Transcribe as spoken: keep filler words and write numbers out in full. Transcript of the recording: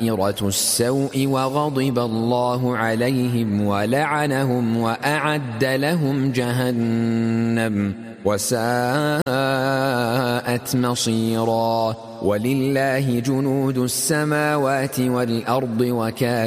دائرة السوء وغضب الله عليهم ولعنهم وأعد لهم جهنم وساءت مصيرا. ولله جنود السماوات والأرض وكان